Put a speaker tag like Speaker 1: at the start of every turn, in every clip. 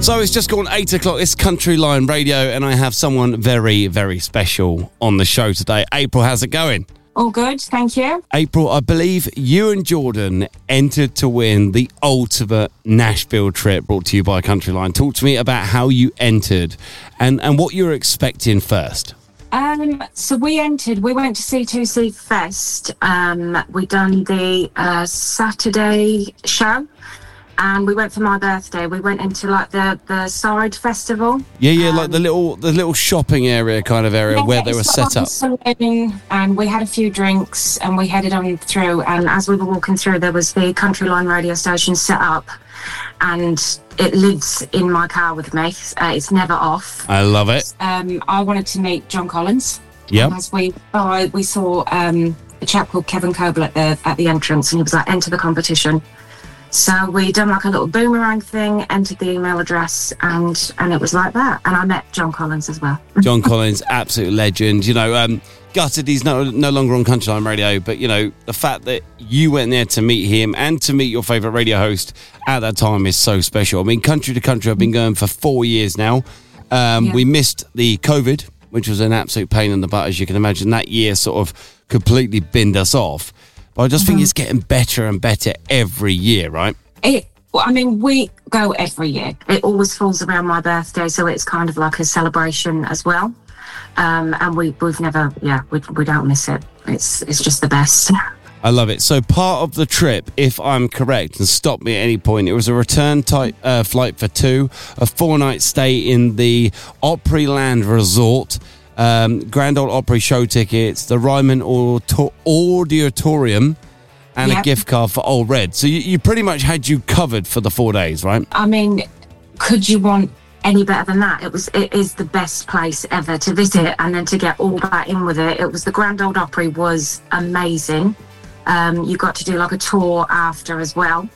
Speaker 1: So it's just gone 8 o'clock. It's Country Line Radio, and I have someone very, very special on the show today. April, how's it going?
Speaker 2: All good, thank you.
Speaker 1: April, I believe you and Jordan entered to win the ultimate Nashville trip brought to you by Country Line. Talk to me about how you entered and what you were expecting first.
Speaker 2: So we went to C2C Fest. We done the Saturday show. And we went for my birthday. We went into like the side festival.
Speaker 1: Yeah, like the little shopping area kind of area where they were set up.
Speaker 2: And we had a few drinks and we headed on through. And as we were walking through, there was the Country Line radio station set up, and it lives in my car with me. It's never off.
Speaker 1: I love it.
Speaker 2: I wanted to meet John Collins.
Speaker 1: Yeah.
Speaker 2: As we saw a chap called Kevin Coble at the entrance, and he was like, "Enter the competition." So we done like a little boomerang thing, entered the email address, and it was like that. And I met John Collins as well.
Speaker 1: John Collins, absolute legend. You know, gutted he's no longer on Country Line Radio, but, you know, the fact that you went there to meet him and to meet your favourite radio host at that time is so special. I mean, Country to Country, I've been going for 4 years now. We missed the COVID, which was an absolute pain in the butt, as you can imagine. That year sort of completely binned us off. But I just think it's getting better and better every year, right?
Speaker 2: We go every year. It always falls around my birthday, so it's kind of like a celebration as well. And we've never, we don't miss it. It's just the best.
Speaker 1: I love it. So part of the trip, if I'm correct, and stop me at any point, it was a return type flight for two, a 4-night stay in the Opryland Resort, Grand Ole Opry show tickets, the Ryman Auditorium, and a gift card for Old Red. So you pretty much had you covered for the 4 days, right?
Speaker 2: I mean, could you want any better than that? It is the best place ever to visit, and then to get all that in with it. It was the Grand Ole Opry was amazing. You got to do like a tour after as well.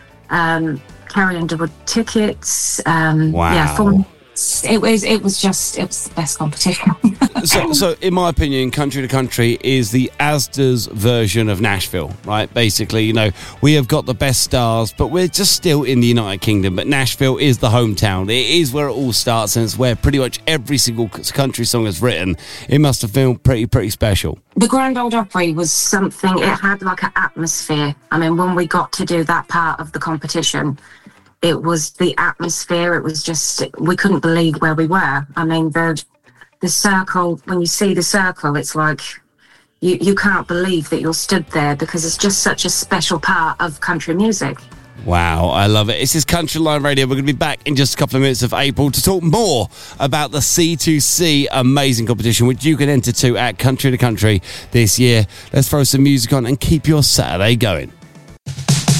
Speaker 2: Carrie Underwood tickets.
Speaker 1: Wow.
Speaker 2: Yeah, it was the best competition.
Speaker 1: So in my opinion, Country to Country is the Asda's version of Nashville, right? Basically, you know, we have got the best stars, but we're just still in the United Kingdom. But Nashville is the hometown. It is where it all starts, and it's where pretty much every single country song is written. It must have felt pretty special.
Speaker 2: The Grand Ole Opry was something. It had like an atmosphere. I mean, when we got to do that part of the competition, it was the atmosphere. It was just, we couldn't believe where we were. I mean, the circle, when you see the circle, it's like you can't believe that you're stood there, because it's just such a special part of country music.
Speaker 1: Wow, I love it. This is Country Line Radio. We're going to be back in just a couple of minutes of April to talk more about the C2C amazing competition, which you can enter to at Country to Country this year. Let's throw some music on and keep your Saturday going.